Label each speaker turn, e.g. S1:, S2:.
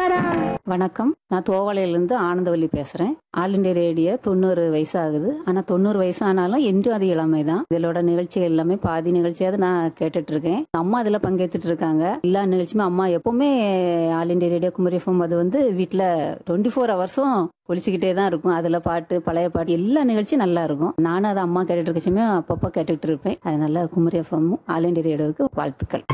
S1: வணக்கம். நான் தோவாளையிலிருந்து ஆனந்தவல்லி பேசுறேன். ஆல் இண்டியா ரேடியோ 90 வயசாகுது. ஆனா 90 வயசானாலும் என்றும் அது இளமை தான். இதோட நிகழ்ச்சிகள் எல்லாமே பாதி நிகழ்ச்சியாவது நான் கேட்டுட்டு இருக்கேன். அம்மா இதுல பங்கேற்றுட்டு இருக்காங்க. எல்லா நிகழ்ச்சியுமே அம்மா எப்பவுமே all India radio Kumari FM அது வந்து வீட்டுல 24 ஹவர்ஸும் ஒலிச்சுக்கிட்டே தான் இருக்கும். அதுல பாட்டு, பழைய பாட்டு, எல்லா நிகழ்ச்சியும் நல்லா இருக்கும். நானும் அதை அம்மா கேட்டுட்டு இருக்கச்சுமே அப்பப்போ கேட்டுட்டு இருப்பேன். அதனால குமரி எஃப்எம் ஆல் இண்டியா ரேடியோவுக்கு வாழ்த்துக்கள்.